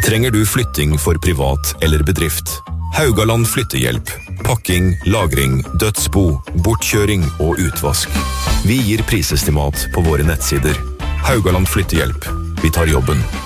Trenger du flytting for privat eller bedrift? Haugaland Flyttehjelp. Pakking, lagring, dødsbo, bortkjøring og utvask. Vi gir prisestimat på våre nettsider. Haugaland Flyttehjelp. Vi tar jobben.